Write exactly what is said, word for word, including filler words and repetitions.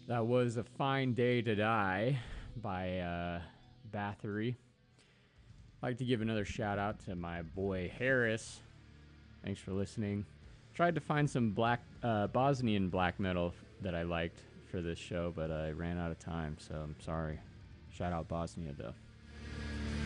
That was A Fine Day to Die by uh, Bathory. I'd like to give another shout out to my boy Harris. Thanks for listening. Tried to find some black uh, Bosnian black metal that I liked for this show, but I ran out of time, so I'm sorry. Shout out Bosnia, though.